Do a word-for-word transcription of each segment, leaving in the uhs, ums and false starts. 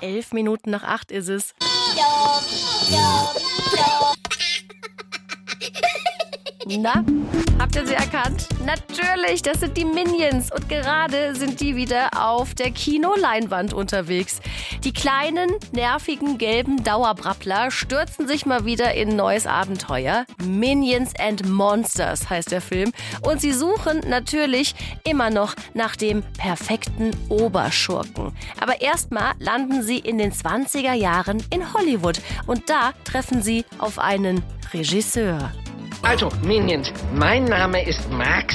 Elf Minuten nach acht ist es. Na, habt ihr sie erkannt? Natürlich, das sind die Minions. Und gerade sind die wieder auf der Kinoleinwand unterwegs. Die kleinen, nervigen, gelben Dauerbrappler stürzen sich mal wieder in ein neues Abenteuer. Minions and Monsters heißt der Film. Und sie suchen natürlich immer noch nach dem perfekten Oberschurken. Aber erstmal landen sie in den zwanziger Jahren in Hollywood. Und da treffen sie auf einen Regisseur. Also, Minions, mein Name ist Max.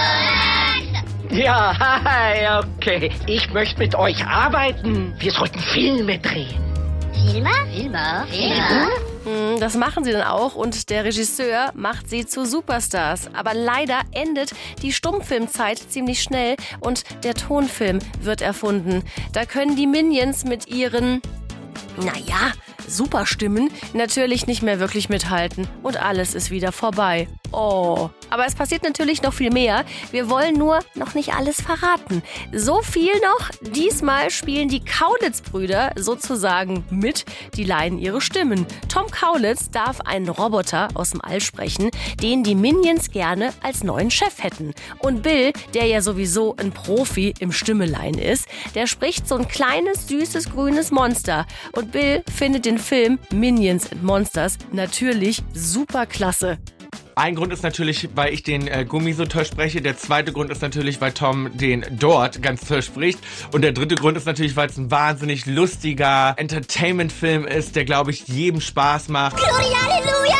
Ja, hi, okay. Ich möchte mit euch arbeiten. Wir sollten Filme drehen. Filme? Filme? Filme? Das machen sie dann auch und der Regisseur macht sie zu Superstars. Aber leider endet die Stummfilmzeit ziemlich schnell und der Tonfilm wird erfunden. Da können die Minions mit ihren, naja, Superstimmen natürlich nicht mehr wirklich mithalten und alles ist wieder vorbei. Oh, aber es passiert natürlich noch viel mehr. Wir wollen nur noch nicht alles verraten. So viel noch, diesmal spielen die Kaulitz-Brüder sozusagen mit, die leihen ihre Stimmen. Tom Kaulitz darf einen Roboter aus dem All sprechen, den die Minions gerne als neuen Chef hätten. Und Bill, der ja sowieso ein Profi im Stimmeleihen ist, der spricht so ein kleines, süßes, grünes Monster. Und Bill findet den Film Minions and Monsters natürlich super klasse. Ein Grund ist natürlich, weil ich den äh, Gummi so toll spreche. Der zweite Grund ist natürlich, weil Tom den dort ganz toll spricht. Und der dritte Grund ist natürlich, weil es ein wahnsinnig lustiger Entertainment-Film ist, der, glaube ich, jedem Spaß macht. Gloria, Halleluja!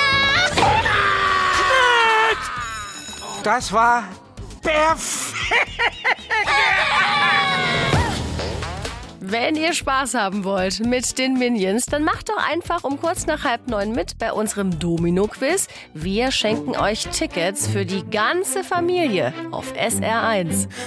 Das war perfekt! Wenn ihr Spaß haben wollt mit den Minions, dann macht doch einfach um kurz nach halb neun mit bei unserem Domino-Quiz. Wir schenken euch Tickets für die ganze Familie auf S R eins.